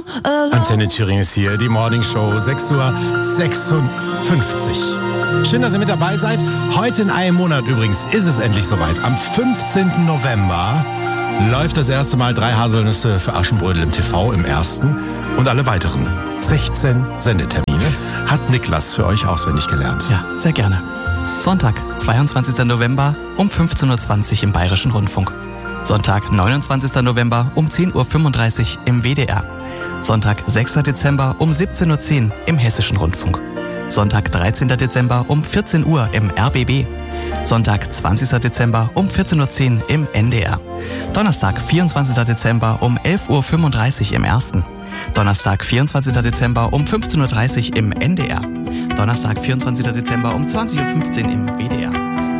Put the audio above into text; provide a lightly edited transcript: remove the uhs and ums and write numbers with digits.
Antenne Thüringen ist hier, die Morning Show, 6:56 Uhr. Schön, dass ihr mit dabei seid. Heute in einem Monat übrigens ist es endlich soweit. Am 15. November läuft das erste Mal 3 Haselnüsse für Aschenbrödel im TV im ersten. Und alle weiteren 16 Sendetermine hat Niklas für euch auswendig gelernt. Ja, sehr gerne. Sonntag, 22. November um 15.20 Uhr im Bayerischen Rundfunk. Sonntag, 29. November um 10.35 Uhr im WDR. Sonntag, 6. Dezember um 17.10 Uhr im Hessischen Rundfunk. Sonntag, 13. Dezember um 14 Uhr im RBB. Sonntag, 20. Dezember um 14.10 Uhr im NDR. Donnerstag, 24. Dezember um 11.35 Uhr im Ersten. Donnerstag, 24. Dezember um 15.30 Uhr im NDR. Donnerstag, 24. Dezember um 20.15 Uhr im WDR.